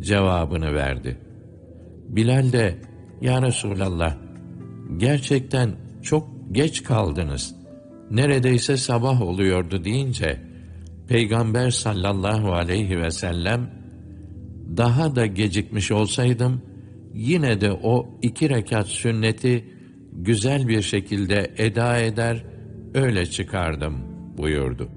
cevabını verdi. Bilal de, ya Resulallah, gerçekten çok geç kaldınız, neredeyse sabah oluyordu deyince, Peygamber sallallahu aleyhi ve sellem, daha da gecikmiş olsaydım, yine de o 2 rekat sünneti güzel bir şekilde eda eder, öyle çıkardım buyurdu.